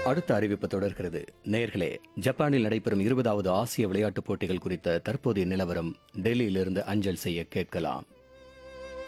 அடுத்த அறிவிப்பு தொடர்கிறது. நேயர்களே, ஜப்பானில் நடைபெறும் 20வது ஆசிய விளையாட்டுப் போட்டிகள் குறித்த தற்போதைய நிலவரம் டெல்லியிலிருந்து அஞ்சல் செய்ய கேட்கலாம்.